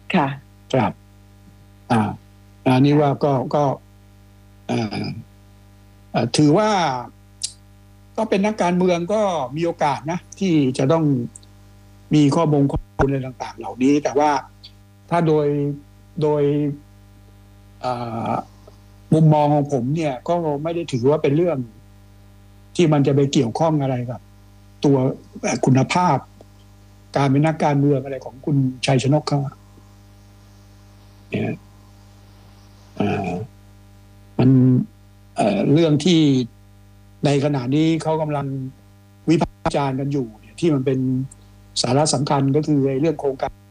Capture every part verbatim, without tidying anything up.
ค่ะครับอ่าอันนี้ว่าก็ก็อ่าถือว่าก็เป็นนักการเมืองก็มีโอกาสนะที่จะต้องมีข้อมูลข้อมูลอะไรต่างๆเหล่านี้แต่ว่าถ้าโดยโดยมุมมองของผมเนี่ยก็ไม่ได้ถือว่าเป็นเรื่องที่มันจะไปเกี่ยวข้องอะไรกับตัวคุณภาพการเป็นนักการเมืองอะไรของคุณชัยชนกเขาเนี่ยมันเอ่อเรื่องที่ในขณะนี้เขากำลังวิพากษ์วิจารณ์กันอยู่เนี่ยที่มันเป็นสาระสำคัญก็คือเรื่องโครงการ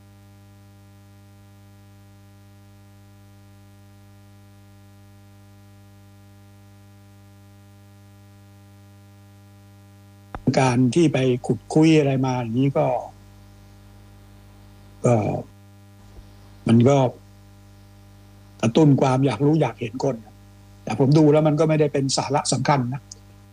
การที่ไปขุดคุยอะไรมาอย่างนี้ก็ก็มันก็กระตุ้นความอยากรู้อยากเห็นคนแต่ผมดูแล้วมันก็ไม่ได้เป็นสาระสำคัญนะ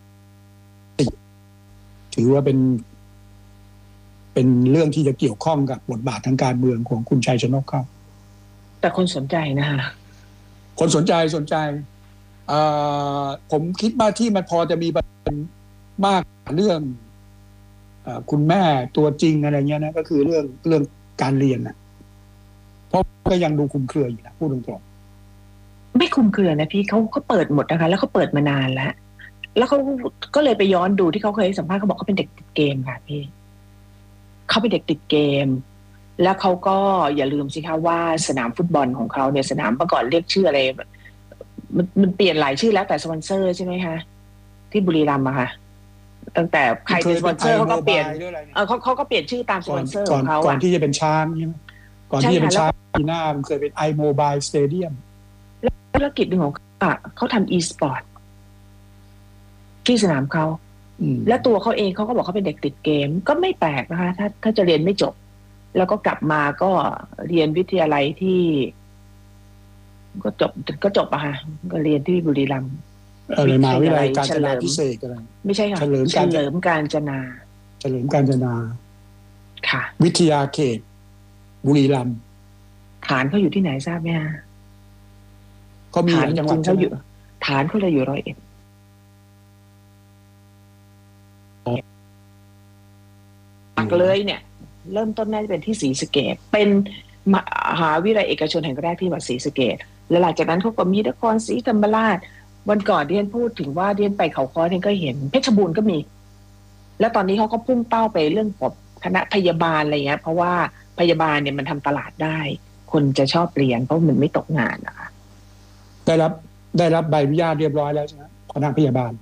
ถือว่าเป็นเป็นเรื่องที่จะเกี่ยวข้องกับบทบาททางการเมืองของคุณชัยชนกเขาแต่คนสนใจนะคะคนสนใจสนใจผมคิดว่าที่มันพอจะมีประเด็นมากเรื่องคุณแม่ตัวจริงอะไรเงี้ยนะก็คือเรื่องเรื่องการเรียนนะเพราะก็ยังดูคลุมเครืออยู่นะพูดตรงๆไม่คลุมเครือนะพี่เขาเขาเปิดหมดนะคะแล้วเขาเปิดมานานแล้วแล้วเขาก็เลยไปย้อนดูที่เขาเคยสัมภาษณ์เขาบอกเขาเป็นเด็กติดเกมค่ะพี่เขาเป็นเด็กติดเกมแล้วเขาก็อย่าลืมสิคะว่าสนามฟุตบอลของเขาเนี่ยสนามเมื่อก่อนเรียกชื่ออะไรมันมันเปลี่ยนหลายชื่อแล้วแต่สปอนเซอร์ใช่ไหมคะที่บุรีรัมย์อะค่ะตั้งแต่ใครเป็นสปอนเซอร์เขาก็เปลี่ยนเออเขาเขาก็เปลี่ยนชื่อตามสปอนเซอร์ของเขาก่อนที่จะเป็นช้างใช่ไหมก่อนที่จะเป็นช้างปีหน้ามันเคยเป็น iMobile Stadium แล้วธุรกิจหนึ่งของเขาเขาทำ e-sport ที่สนามเขาและตัวเขาเองเขาก็บอกเขาเป็นเด็กติดเกมก็ไม่แปลกนะคะถ้าถ้าจะเรียนไม่จบแล้วก็กลับมาก็เรียนวิทยาลัยที่ก็จบก็จบอะค่ะก็เรียนที่บุรีรัมย์อะไรมาวิทยาลัยการจนาพิเศษอะไรไม่ใช่ค่ะเฉลิมการจนาเฉลิมการจนาค่ะวิทยาเขตบุรีรัมย์ฐานเขาอยู่ที่ไหนทราบไหมฮะเขามีจังหวัดเขาอยู่ฐานเขาเลยอยู่ร้อยเอ็ดหลักเลยเนี่ยเริ่มต้นน่าจะเป็นที่ศรีสะเกษเป็นมหาวิทยาลัยเอกชนแห่งแรกที่วัดศรีสะเกษแล้วหลังจากนั้นเขาก็มีนครศรีธรรมราชวันก่อนเดียนพูดถึงว่าเดียนไปเขาค้อเดียนก็เห็นเพชรบูรณ์ก็มีแล้วตอนนี้เขาก็พุ่งเป้าไปเรื่องของคณะพยาบาลอะไรเงี้ยเพราะว่าพยาบาลเนี่ยมันทำตลาดได้คนจะชอบเรียนเพราะมันไม่ตกงานนะคะได้รับได้รับใบอนุญาตเรียบร้อยแล้วใช่ไหมคณะพยาบาล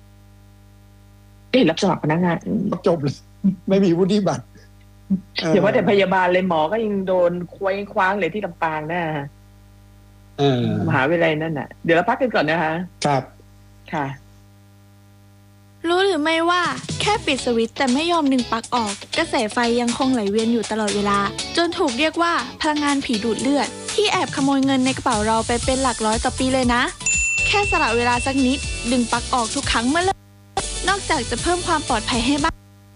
ได้รับสมัครพนักงานจบเลยไม่มีวุฒิบัตรอย่าว่าแต่พยาบาลเลยหมอก็ยังโดนคว้างคว้างเลยที่ลำปางนะมหาวิทยาลัยนั่นน่ะเดี๋ยวเราพักกันก่อนนะคะครับค่ะรู้หรือไม่ว่าแค่ปิดสวิตช์แต่ไม่ยอมดึงปลั๊กออกกระแสไฟยังคงไหลเวียนอยู่ตลอดเวลาจนถูกเรียกว่าพลังงานผีดูดเลือดที่แอบขโมยเงินในกระเป๋าเราไปเป็นหลักร้อยต่อปีเลยนะแค่สละเวลาสักนิดดึงปลั๊กออกทุกครั้งเมื่อเลิกนอกจากจะเพิ่มความปลอดภัยให้บ้าน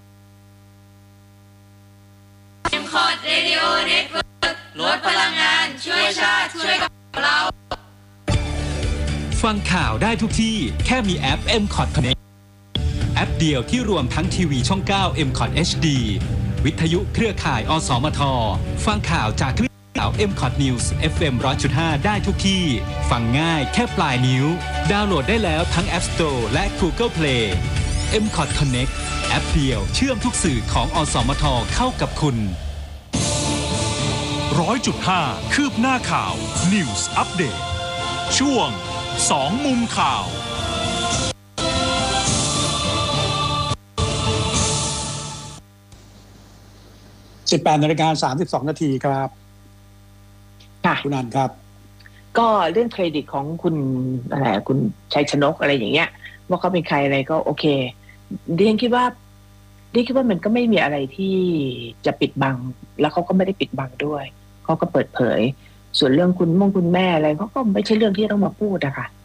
เอ็ม คอร์ด Radio Network ลดพลังงานช่วยชาติช่วยกับเราฟังข่าวได้ทุกที่แค่มีแอป เอ็ม คอร์ด Connect แอปเดียวที่รวมทั้งทีวีช่องเก้า เอ็ม คอร์ด เอช ดี วิทยุเครือข่ายอสมทฟังข่าวจากคลื่นข่าว เอ็ม คอร์ด News เอฟ เอ็ม หนึ่งร้อยจุดห้า ได้ทุกที่ฟังง่ายแค่ปลายนิ้วดาวน์โหลดได้แล้วทั้ง App Store และ Google Play เอ็ม คอร์ด Connect แอปเดียวเชื่อมทุกสื่อของอสมทเข้ากับคุณร้อยจุดห้า คืบหน้าข่าว News Update ช่วงสองมุมข่าวสิบแปดนาฬิกาสามสิบสองนาทีครับค่ะคุณอันครับก็เรื่องเครดิตของคุณอะไรคุณชัยชนกอะไรอย่างเงี้ยว่าเขาเป็นใครอะไรก็โอเคเดียนคิดว่าเดียนคิดว่ามันก็ไม่มีอะไรที่จะปิดบังแล้วเขาก็ไม่ได้ปิดบังด้วยเขาก็เปิดเผยส่วนเรื่องคุณม่งคุณแม่อะไรเขาก็ไม่ใช่เรื่องที่ต้องมาพูดอะค่ะ